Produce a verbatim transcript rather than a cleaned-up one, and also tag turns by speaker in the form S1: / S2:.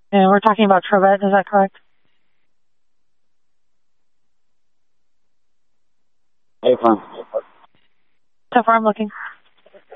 S1: And we're talking about Trevette, is that correct?
S2: Hey, fun.
S1: So far I'm looking.